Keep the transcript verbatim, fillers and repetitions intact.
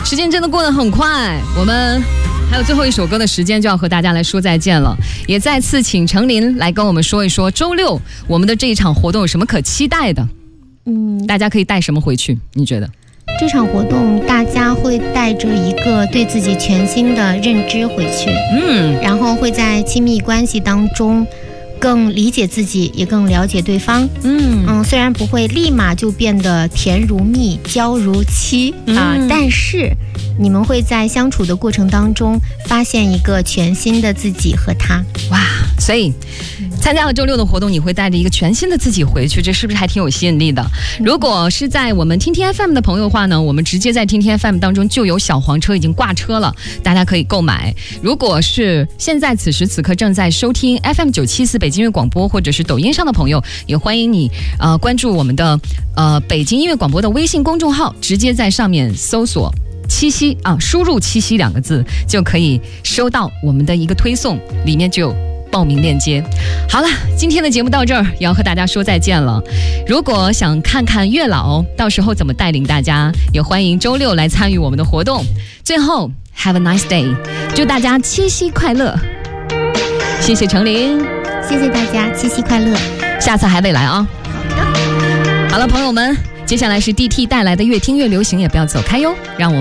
时间真的过得很快，我们还有最后一首歌的时间就要和大家来说再见了，也再次请程琳来跟我们说一说周六我们的这一场活动有什么可期待的。嗯，大家可以带什么回去？你觉得？ 这场活动大家会带着一个对自己全新的认知回去，嗯，然后会在亲密关系当中更理解自己，也更了解对方。嗯嗯，虽然不会立马就变得甜如蜜、娇如妻啊、嗯呃，但是你们会在相处的过程当中发现一个全新的自己和他。 哇，所以参加了周六的活动，你会带着一个全新的自己回去，这是不是还挺有吸引力的？如果是在我们听听 F M 的朋友的话呢，我们直接在听听 F M 当中就有小黄车已经挂车了，大家可以购买。如果是现在此时此刻正在收听 F M 九七四北京音乐广播或者是抖音上的朋友，也欢迎你呃关注我们的呃北京音乐广播的微信公众号，直接在上面搜索七夕啊，输入七夕两个字就可以收到我们的一个推送，里面就有报名链接。好了，今天的节目到这儿也要和大家说再见了。如果想看看月老到时候怎么带领大家，也欢迎周六来参与我们的活动。最后 Have a nice day， 祝大家七夕快乐。谢谢程琳， 谢谢大家，七夕快乐， 下次还得来啊。 好的， 好了朋友们，接下来是 D T 带来的越听越流行，也不要走开哟，让我们